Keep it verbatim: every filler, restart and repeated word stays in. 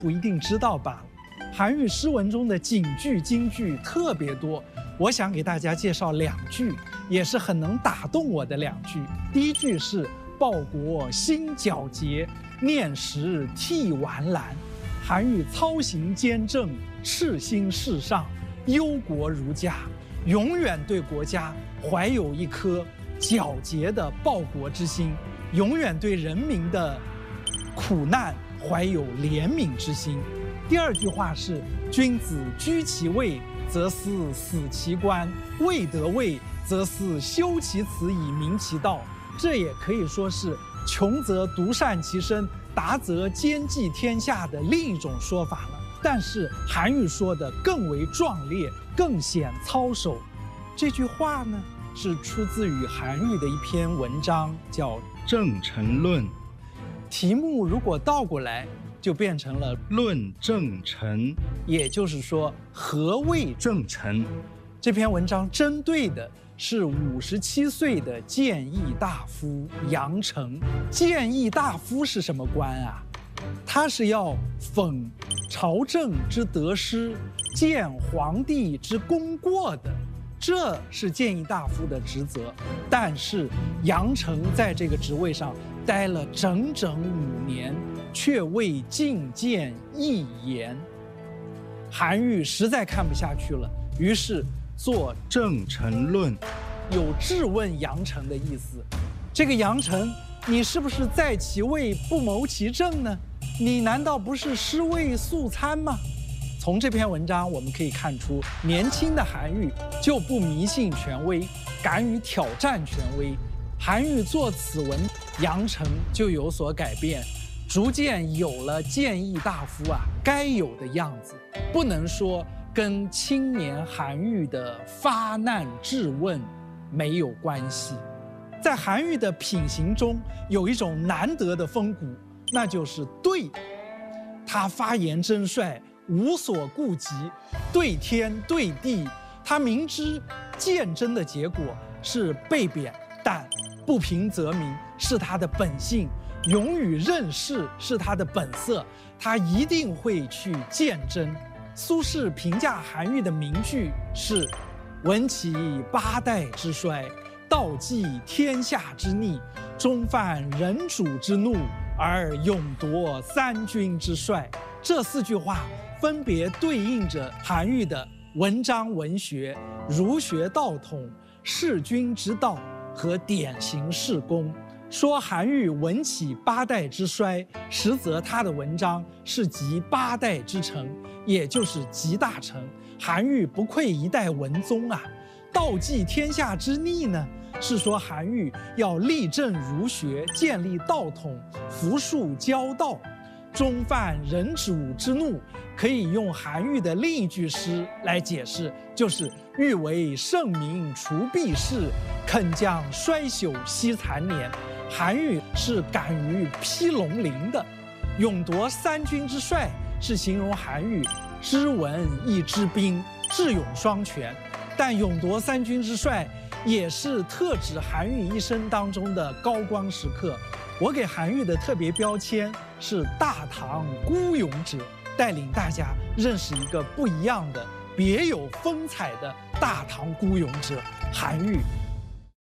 不一定知道罢了。韩愈诗文中的警句、金句特别多，我想给大家介绍两句，也是很能打动我的两句。第一句是“报国心皎洁，念时涕完蓝”。韩愈操行兼政，赤心事上，忧国如家，永远对国家怀有一颗皎洁的报国之心，永远对人民的苦难怀有怜悯之心。第二句话是“君子居其位，则思死其官；未得位，则思修其辞以明其道”。这也可以说是“穷则独善其身，达则兼济天下”的另一种说法了。但是韩愈说的更为壮烈，更显操守。这句话呢，是出自于韩愈的一篇文章，叫《 正臣论》。 题目如果倒过来，就变成了 “论正臣”， 也就是说，何谓正臣？ 这篇文章针对的是五十七岁的谏议大夫杨成。谏议大夫是什么官啊？他是要讽朝政之得失，谏皇帝之功过的，这是谏议大夫的职责。但是杨成在这个职位上待了整整五年，却未进谏一言。韩愈实在看不下去了，于是做《 正臣论》， 有质问杨成的意思。这个杨成，你是不是在其位不谋其政呢？你难道不是尸位素餐吗？从这篇文章我们可以看出，年轻的韩愈就不迷信权威，敢于挑战权威。韩愈作此文，杨成就有所改变，逐渐有了谏议大夫啊该有的样子。不能说跟青年韩愈的发难质问没有关系。在韩愈的品行中，有一种难得的风骨，那就是对。他发言真率，无所顾忌，对天对地。他明知谏争的结果是被贬，但不平则鸣是他的本性，勇于任事是他的本色，他一定会去谏争。苏轼评价韩愈的名句是：“闻其八代之衰，道济天下之逆，终犯人主之怒，而勇夺三军之帅。”这四句话分别对应着韩愈的文章文学、儒学道统、弑君之道和典型事功。说韩愈文起八代之衰，实则他的文章是集八代之成，也就是集大成。韩愈不愧一代文宗啊！道济天下之逆呢，是说韩愈要立正儒学，建立道统，服庶教道，终犯人主之怒。可以用韩愈的另一句诗来解释，就是“欲为圣明除弊事，肯将衰朽惜残年”。韩愈是敢于披龙鳞的。勇夺三军之帅是形容韩愈知文亦知兵，智勇双全。但勇夺三军之帅也是特指韩愈一生当中的高光时刻。我给韩愈的特别标签是大唐孤勇者，带领大家认识一个不一样的、别有风采的大唐孤勇者——韩愈。